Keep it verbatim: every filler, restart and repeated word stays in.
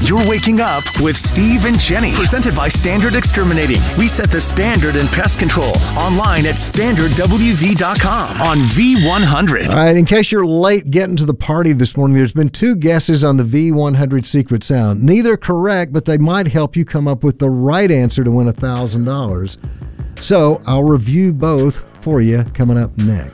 You're waking up with Steve and Jenny. Presented by Standard Exterminating. We set the standard in pest control. Online at standard w v dot com on V one hundred. All right, in case you're late getting to the party this morning, there's been two guesses on the V one hundred secret sound. Neither correct, but they might help you come up with the right answer to win one thousand dollars. So I'll review both for you coming up next.